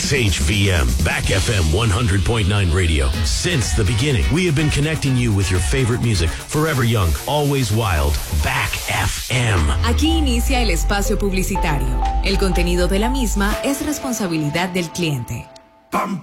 XHVM, Back FM 100.9 radio. Since the beginning, we have been connecting you with your favorite music. Forever young, always wild. Back FM. Aquí inicia el espacio publicitario. El contenido de la misma es responsabilidad del cliente.